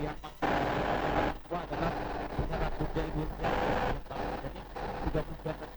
yang tua adalah menyerang Bunda Ibu India. Jadi 33